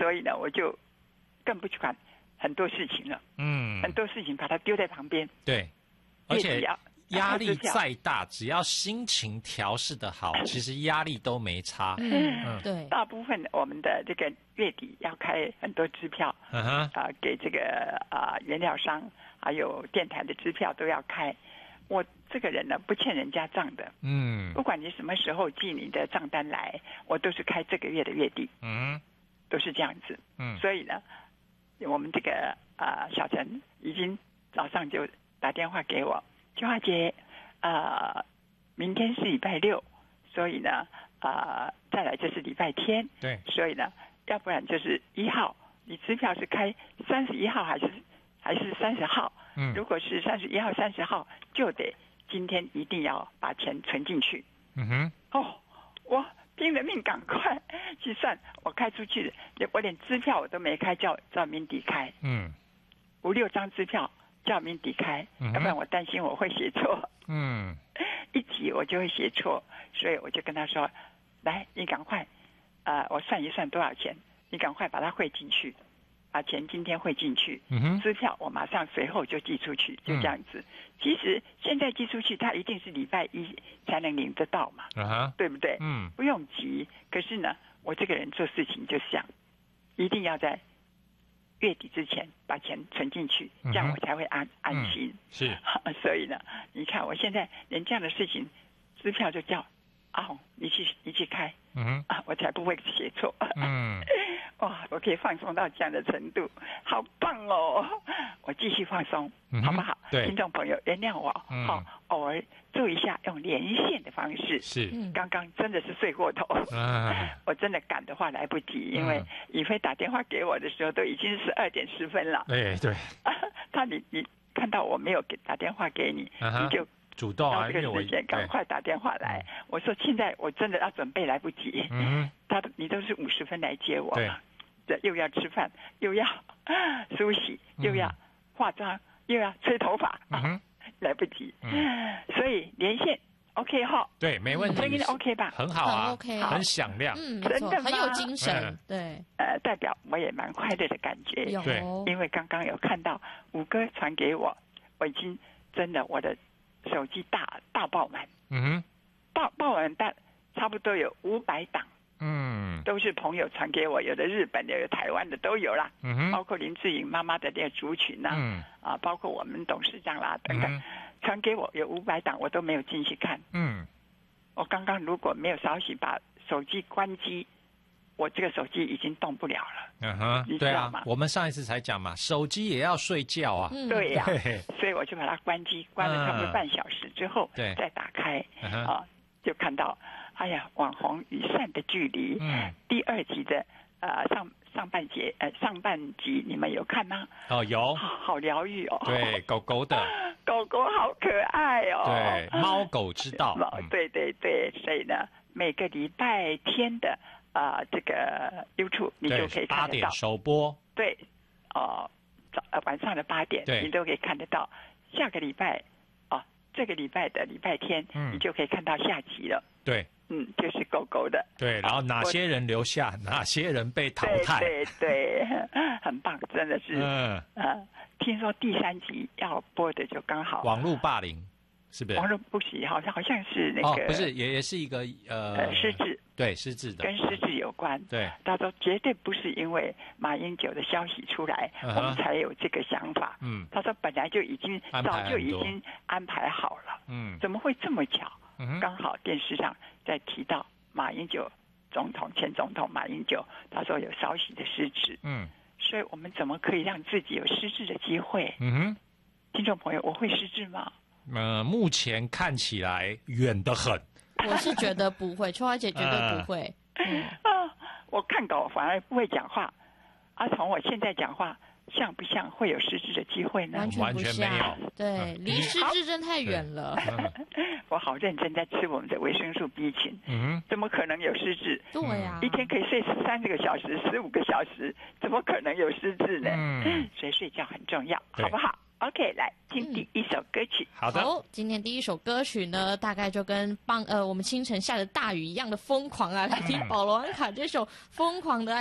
所以呢，我就更不去管很多事情了。很多事情把它丢在旁边。 对，而且压力再大，只要心情调试得好，其实压力都没差。 对。大部分我们的这个月底要开很多支票，给这个原料商还有电台的支票都要开。我这个人呢，不欠人家账的。不管你什么时候寄你的账单来，我都是开这个月的月底。都是这样子。所以呢，我们这个小陈已经早上就打电话给我。秋华姐，明天是礼拜六，所以呢，再来就是礼拜天， 对， 所以呢，要不然就是1号，你支票是开31号还是30号？如果是31号、30号，就得今天一定要把钱存进去。我拼了命赶快去算，我开出去，我连支票我都没开，叫明底开，5、6张支票。叫明底开，要不然我担心我会写错。一急我就会写错，所以我就跟他说：“来，你赶快，我算一算多少钱，你赶快把它汇进去，把钱今天汇进去，支票我马上随后就寄出去，就这样子。其实现在寄出去，它一定是礼拜一才能领得到嘛，对不对？不用急。可是呢，我这个人做事情就想，一定要在月底之前把钱存进去，这样我才会安心。 是， 所以呢，你看我现在连这样的事情，支票就叫阿红，你去开，我才不会写错。哇，我可以放松到这样的程度，好棒哦！我继续放松，好不好？ 对， 听众朋友原谅我，偶尔做一下用连线的方式。 是， 刚刚真的是睡过头，我真的赶的话来不及，因为以飞打电话给我的时候都已经12点10分了。 对， 你看到我没有打电话给你，你就主动这个时间赶快打电话来。我说现在我真的要准备来不及。你都是50分来接我嘛，又要吃饭，又要梳洗，又要化妆，又要吹头发，来不及。所以连线 OK 哈？ 对，没问题。 声音 OK 吧？ 很好啊， OK， 很响亮。 真的很有精神。对， 代表我也蛮快乐的感觉。 对， 因为刚刚有看到五哥传给我，我已经真的我的手机大爆满。爆满差不多有500档。都是朋友传给我，有的日本的，有台湾的都有啦。包括林志颖妈妈的那个族群呐，包括我们董事长啦等等，传给我有500档，我都没有进去看。我刚刚如果没有稍息把手机关机，我这个手机已经动不了了。你知道吗？ 我们上一次才讲嘛，手机也要睡觉啊。 对呀，所以我就把它关机，关了差不多半小时之后，再打开就看到。哎呀，网红与善的距离，第2集的上半集你们有看吗？ 有， 好疗愈哦。 对，狗狗的， 狗狗好可爱哦。 对，猫狗之道。 对，所以呢，每个礼拜天的这个 YouTube 你就可以看得到。8 点首播。 对，晚上的8点，你都可以看得到。下个礼拜这个礼拜的礼拜天，你就可以看到下集了。 对。 就是狗狗的。 对，然后哪些人留下，哪些人被淘汰。 对，很棒，真的是。听说第3集要播的就刚好。 网络霸凌，是不是？ 网络不行，好像是那个。 不是，也是一个失智。 对，失智的， 跟失智有关。 对， 他说绝对不是因为马英九的消息出来，我们才有这个想法。他说本来就已经早就已经安排好了。怎么会这么巧？刚好电视上在提到马英九前总统马英九，他说有稍息的失智。所以我们怎么可以让自己有失智的机会？听众朋友，我会失智吗？ 目前看起来远得很。 我是觉得不会，秋华姐绝对不会。 我看稿反而不会讲话，从我现在讲话。像不像会有失智的机会呢？ 完全没有。 对，离失智真太远了。 我好认真在吃我们的维生素 B 群。怎么可能有失智？ 对呀， 一天可以睡13个小时、15个小时，怎么可能有失智呢？所以睡觉很重要，好不好？OK， 来听第1首歌曲。 好的， 今天第1首歌曲呢，大概就跟我们清晨下的大雨一样的疯狂啊！来听保罗安卡这首《疯狂的爱》。